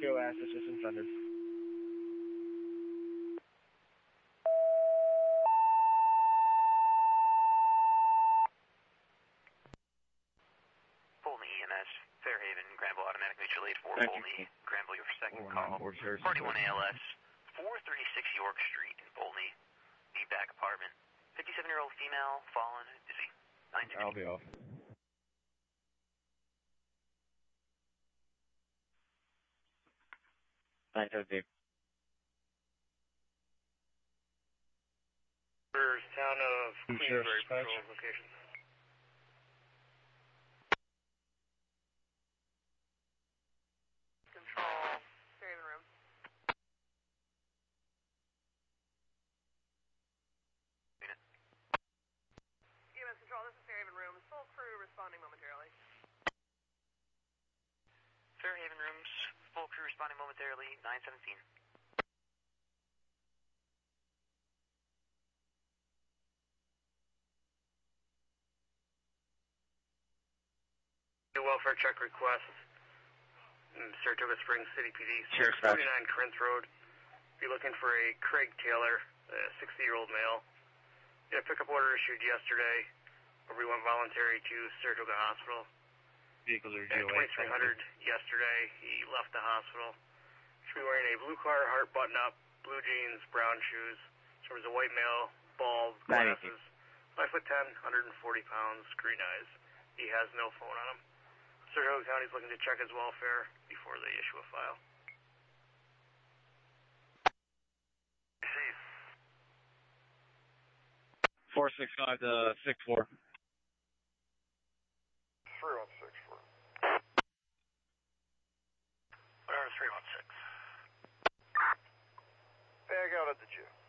POS assistance rendered. Polney EMS, Fairhaven, Granville Automatic Mutual Aid 4, Polney, Granville, your second call. 41 ALS, 436 York Street in Polney, B-back apartment. 57-year-old female, fallen, dizzy. 960. I'll be off. Town of Queensbury Patrol location. Control, Fairhaven room. Unit. EMS Control, this is Fairhaven room. Full crew responding momentarily. Fairhaven rooms, full crew responding momentarily, 917. Welfare check request. Saratoga Springs City PD, Sheriff's 49 Corinth Road. Be looking for a Craig Taylor, a 60-year-old male. A pickup order issued yesterday. Everyone voluntary to Saratoga Hospital. Vehicles are At 2300 yesterday, he left the hospital. Should be wearing a blue Carhartt button-up, blue jeans, brown shoes. So there's a white male, bald, glasses, 5'10", 140 pounds, green eyes. He has no phone on him. Saratoga County is looking to check his welfare before they issue a file. 465 to 64. 3164. Whatever, 316. Bag out at the gym.